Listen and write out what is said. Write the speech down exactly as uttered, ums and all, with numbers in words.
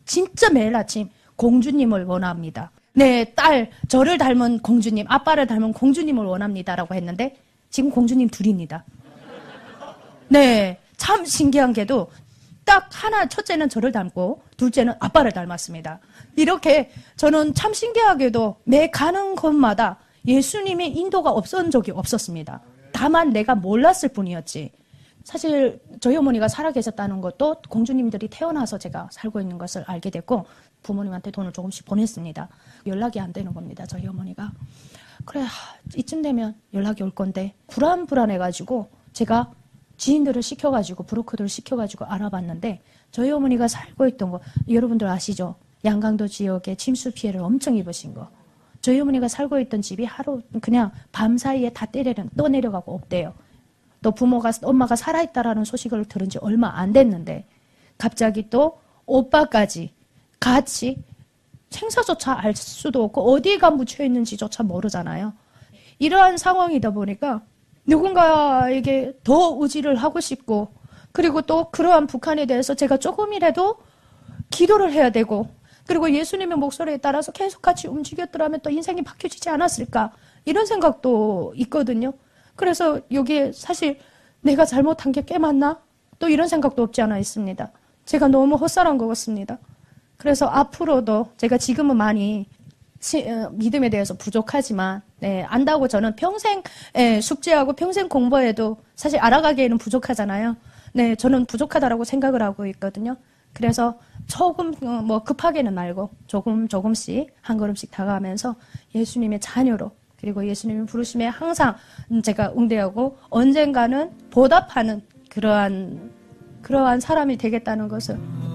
진짜 매일 아침 공주님을 원합니다. 네, 딸, 저를 닮은 공주님, 아빠를 닮은 공주님을 원합니다라고 했는데 지금 공주님 둘입니다. 네, 참 신기한 게도 딱 하나, 첫째는 저를 닮고 둘째는 아빠를 닮았습니다. 이렇게 저는 참 신기하게도 매 가는 곳마다 예수님의 인도가 없었던 적이 없었습니다. 다만 내가 몰랐을 뿐이었지. 사실 저희 어머니가 살아계셨다는 것도 공주님들이 태어나서 제가 살고 있는 것을 알게 됐고 부모님한테 돈을 조금씩 보냈습니다. 연락이 안 되는 겁니다. 저희 어머니가. 그래, 이쯤 되면 연락이 올 건데 불안불안해가지고 제가 지인들을 시켜가지고 브로커들을 시켜가지고 알아봤는데 저희 어머니가 살고 있던 거 여러분들 아시죠? 양강도 지역에 침수 피해를 엄청 입으신 거. 저희 어머니가 살고 있던 집이 하루 그냥 밤사이에 다 때려 떠내려가고 없대요. 또 부모가 엄마가 살아있다라는 소식을 들은 지 얼마 안 됐는데 갑자기 또 오빠까지 같이 생사조차 알 수도 없고 어디가 묻혀 있는지조차 모르잖아요. 이러한 상황이다 보니까 누군가에게 더 의지를 하고 싶고 그리고 또 그러한 북한에 대해서 제가 조금이라도 기도를 해야 되고 그리고 예수님의 목소리에 따라서 계속 같이 움직였더라면 또 인생이 바뀌어지지 않았을까 이런 생각도 있거든요. 그래서 여기에 사실 내가 잘못한 게 꽤 많나? 또 이런 생각도 없지 않아 있습니다. 제가 너무 헛살한 것 같습니다. 그래서 앞으로도 제가 지금은 많이 시, 어, 믿음에 대해서 부족하지만 네, 안다고 저는 평생 예, 숙제하고 평생 공부해도 사실 알아가기에는 부족하잖아요. 네, 저는 부족하다라고 생각을 하고 있거든요. 그래서 조금 어, 뭐 급하게는 말고 조금 조금씩 한 걸음씩 다가가면서 예수님의 자녀로 그리고 예수님의 부르심에 항상 제가 응대하고 언젠가는 보답하는 그러한 그러한 사람이 되겠다는 것을